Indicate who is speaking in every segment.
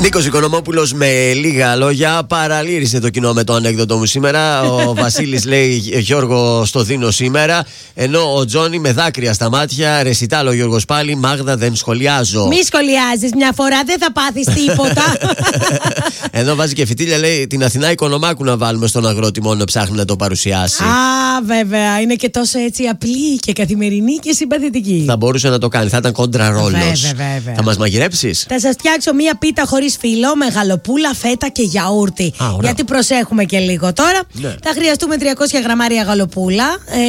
Speaker 1: Νίκος Οικονομόπουλος με λίγα λόγια παραλύρισε το κοινό με το ανέκδοτο μου σήμερα. Ο Βασίλης λέει Γιώργο στο δίνω σήμερα. Ενώ ο Τζόνι με δάκρυα στα μάτια ρεσιτάλ ο Γιώργος πάλι. Μάγδα δεν σχολιάζω.
Speaker 2: Μη σχολιάζεις, μια φορά δεν θα πάθεις τίποτα.
Speaker 1: Εδώ βάζει και φυτίλια, λέει την Αθηνά Οικονομάκου να βάλουμε στον αγρότη μόνο ψάχνει να το παρουσιάσει.
Speaker 2: Α, βέβαια, είναι και τόσο έτσι απλή και καθημερινή και συμπαθητική.
Speaker 1: Θα μπορούσε να το κάνει, θα ήταν κόντρα ρόλος.
Speaker 2: Βέβαια.
Speaker 1: Θα μας μαγειρέψεις?
Speaker 2: Θα σας φτιάξω μία πίτα χωρίς φύλλο με γαλοπούλα, φέτα και γιαούρτι. Γιατί προσέχουμε και λίγο τώρα.
Speaker 1: Ναι.
Speaker 2: Θα χρειαστούμε 300 γραμμάρια γαλοπούλα,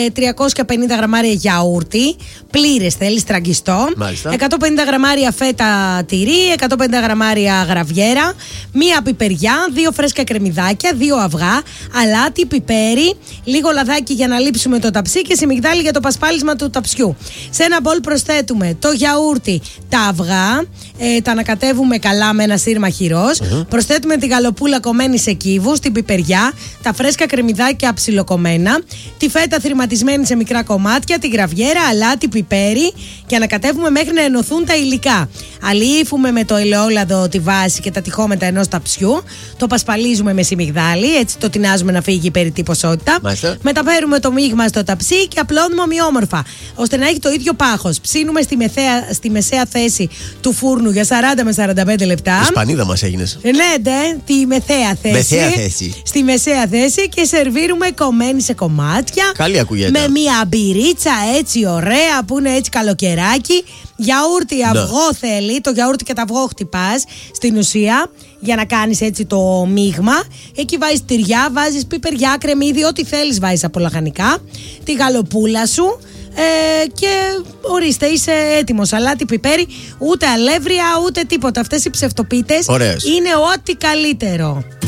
Speaker 2: 350 γραμμάρια γιαούρτι, πλήρες θέλει, στραγγιστό.
Speaker 1: Μάλιστα.
Speaker 2: 150 γραμμάρια φέτα τυρί, 150 γραμμάρια γραβιέρα, μία πιπεριά, 2 φρέσκα κρεμμυδάκια, 2 αυγά, αλάτι, πιπέρι, λίγο λαδάκι για να λείψουμε το ταψί και σιμιγδάλι για το πασπάλισμα του ταψιού. Σε ένα μπολ προσθέτουμε το γιαούρτι, τα αυγά, τα ανακατεύουμε καλά με ένα σύρμα χειρός. Προσθέτουμε τη γαλοπούλα κομμένη σε κύβους, την πιπεριά, τα φρέσκα κρεμμυδάκια ψιλοκομμένα, τη φέτα θρηματισμένη σε μικρά κομμάτια, τη γραβιέρα, αλάτι, πιπέρι και ανακατεύουμε μέχρι να ενωθούν τα υλικά. Αλίφουμε με το ελαιόλαδο τη βάση και τα τυχώματα ενός ταψιού. Το πασπαλίζουμε με σιμιγδάλι, έτσι το τεινάζουμε να φύγει η περιττή ποσότητα. Μεταφέρουμε το μείγμα στο ταψί και απλώνουμε ομοιόμορφα, ώστε να έχει το ίδιο πάχος. Ψήνουμε στη μεσαία θέση του φούρνου για 40 με 45 λεπτά.
Speaker 1: Ισπανίδα μας έγινες.
Speaker 2: Ναι, τη μεσαία θέση. Στη μεσαία θέση και σερβίρουμε κομμένη σε κομμάτια.
Speaker 1: Καλή ακούγεται.
Speaker 2: Με μια μπυρίτσα έτσι ωραία που είναι έτσι καλοκαιράκι. Γιαούρτι, αυγό θέλει. Το γιαούρτι και το αυγό χτυπάς στην ουσία για να κάνεις έτσι το μείγμα. Εκεί βάζεις τυριά, βάζεις πιπεριά, κρεμμύδι, ό,τι θέλεις βάζεις από λαχανικά. Τη γαλοπούλα σου. Και ορίστε, είσαι έτοιμος. Αλάτι, πιπέρι, ούτε αλεύρια, ούτε τίποτα. Αυτές οι ψευτοπίτες είναι ό,τι καλύτερο.